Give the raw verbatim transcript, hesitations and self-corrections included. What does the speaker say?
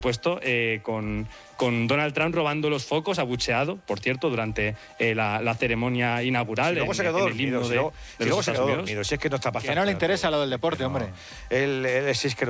puesto eh, con, con Donald Trump robando los focos, abucheado, por cierto, durante eh, la, la ceremonia inaugural. Si luego en, se quedó en el dormido, himno si de, luego, de si los luego se Estados quedó Unidos. dormido, si es que no está pasando. Que no le interesa lo del deporte, no. hombre. Él, él, si es que